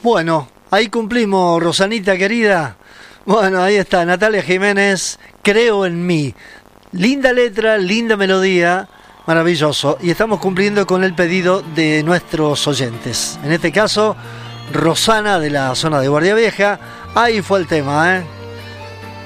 Bueno, ahí cumplimos, Rosanita querida. Bueno, ahí está, Natalia Jiménez, Creo en mí. Linda letra, linda melodía, maravilloso. Y estamos cumpliendo con el pedido de nuestros oyentes. En este caso, Rosana de la zona de Guardia Vieja. Ahí fue el tema, ¿eh?